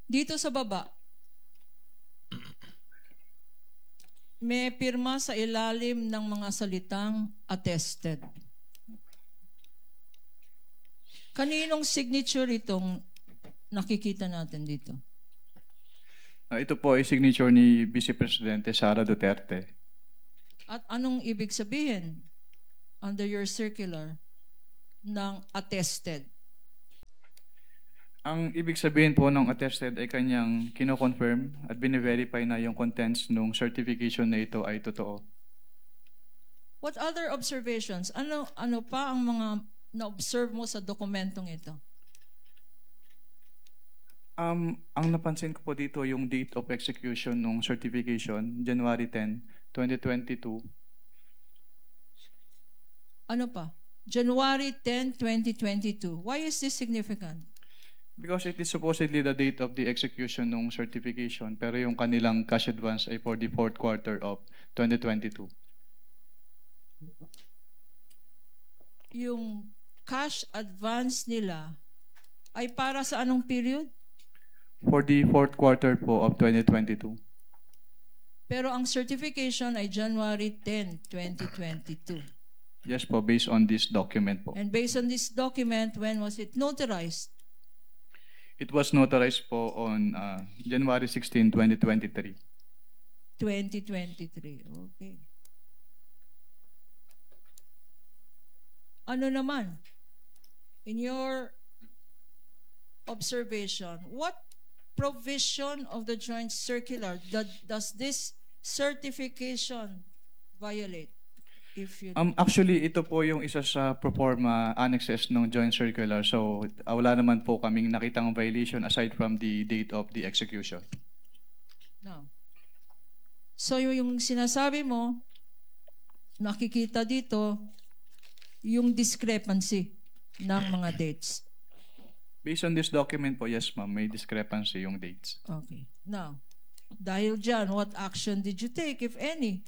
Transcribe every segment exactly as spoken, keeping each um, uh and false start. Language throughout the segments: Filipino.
Dito sa baba, may pirma sa ilalim ng mga salitang attested. Kaninong signature itong nakikita natin dito? Ah, ito po ay signature ni Vice Presidente Sara Duterte. At anong ibig sabihin under your circular ng attested? Ang ibig sabihin po ng attested ay kanyang kino-confirm at bine-verify na yung contents ng certification na ito ay totoo. What other observations? Ano ano pa ang mga na-observe mo sa dokumentong ito? Um, ang napansin ko po dito yung date of execution ng certification, January tenth, twenty twenty-two. Ano pa? January tenth, twenty twenty-two. Why is this significant? Because it is supposedly the date of the execution ng certification, pero yung kanilang cash advance ay for the fourth quarter of twenty twenty-two. Yung cash advance nila ay para sa anong period? For the fourth quarter po of twenty twenty-two. Pero ang certification ay January tenth, twenty twenty-two. Yes po, based on this document po. And based on this document, when was it notarized? It was notarized po on uh, January sixteenth, twenty twenty-three. twenty twenty-three. Okay. Ano naman? In your observation, what provision of the joint circular that does this certification violate? If you Um, actually, ito po yung isa sa proforma annexes ng joint circular. So, uh, wala naman po kaming nakitang violation aside from the date of the execution. no. So yung, yung sinasabi mo, nakikita dito yung discrepancy ng mga dates. Based on this document po, yes ma'am, may discrepancy yung dates. Okay. Now, dahil dyan, what action did you take, if any?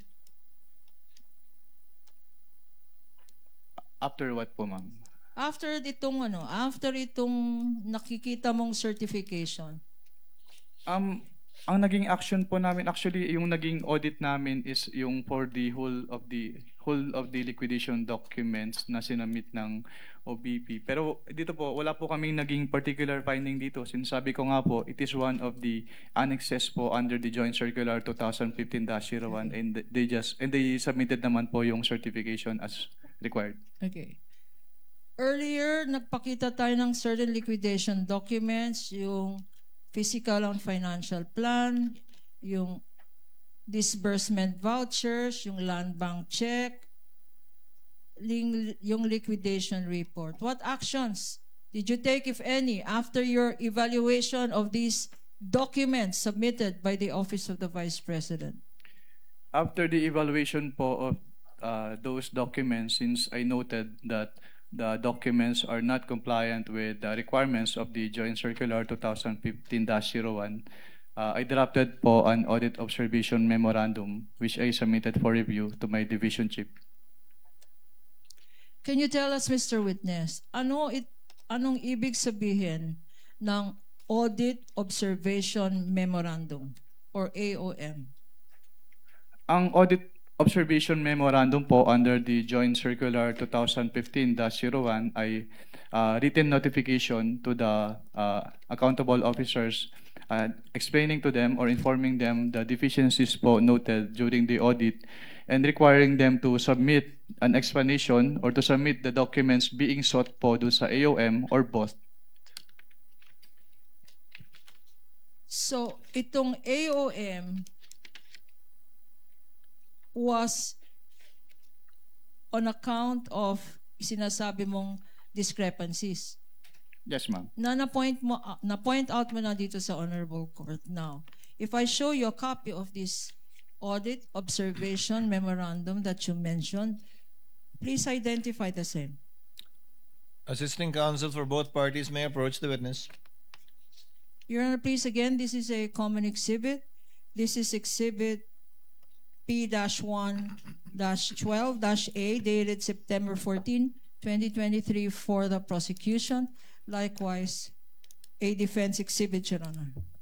After what po ma'am? After itong ano, after itong nakikita mong certification, Um, ang naging action po namin, actually, yung naging audit namin is yung for the whole of the whole of the liquidation documents na sinamit ng O B P. Pero dito po, wala po kaming naging particular finding dito. Sinasabi ko nga po, it is one of the annexes po under the Joint Circular twenty fifteen dash zero one and they just and they submitted naman po yung certification as required. okay. Earlier, nagpakita tayo ng certain liquidation documents, yung physical and financial plan, yung disbursement vouchers, yung land bank check, ling- yung liquidation report. What actions did you take, if any, after your evaluation of these documents submitted by the Office of the Vice President? After the evaluation po of uh, those documents, since I noted that the documents are not compliant with the requirements of the Joint Circular twenty fifteen dash zero one, uh, I drafted po an audit observation memorandum which I submitted for review to my division chief. Can you tell us, Mister Witness, ano it, anong ibig sabihin ng Audit Observation Memorandum or A O M? Ang audit observation memorandum po under the Joint Circular twenty fifteen dash zero one ay uh, written notification to the uh, accountable officers uh, explaining to them or informing them the deficiencies po noted during the audit and requiring them to submit an explanation or to submit the documents being sought po do sa A O M or both. So, itong A O M was on account of sinasabi mong discrepancies. Yes, ma'am. Na na-point mo, uh, na-point out mo na dito sa Honorable Court. Now, if I show you a copy of this audit observation memorandum that you mentioned, please identify the same. Assisting counsel for both parties may approach the witness. Your Honor, please, again, this is a common exhibit. This is exhibit P one twelve A dated September fourteenth, twenty twenty-three for the prosecution. Likewise, a defense exhibit, Your Honor.